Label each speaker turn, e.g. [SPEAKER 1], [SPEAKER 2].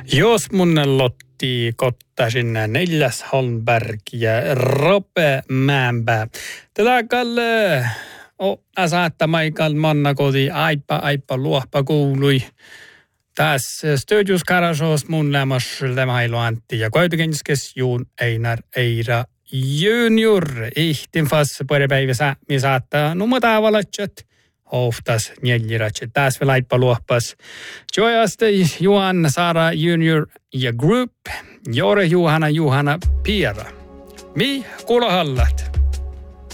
[SPEAKER 1] Jos mun lotti kottasin Neljäs Holmberg ja Rope Määnpää. Tällä kalle asaatta maikal manna koti aipa luohpa kuului. Tässä stödjuskarasos mun lämmäsyltä mailu Antti ja koitukenskes Juun Einar Eira Junior. Ihtin fassa päivässä mi saattaa numata valatsat. Oftas njäljiratse. Tässä vielä aipa luohpas. Joyasta Juhan Sara Junior ja Group. Jore Juhana Piera. Mi kuulohallat.